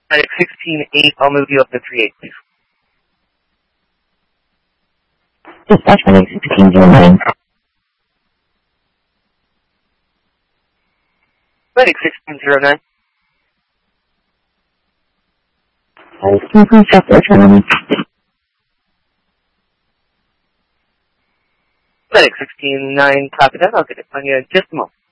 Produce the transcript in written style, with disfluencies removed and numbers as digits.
Medic 16-8, I'll move you up to 3-8, please. Dispatch Medic 1609. Medic 1609. Can you please check the return on me? Medic 16-9, copy that. I'll get it on you in just a moment.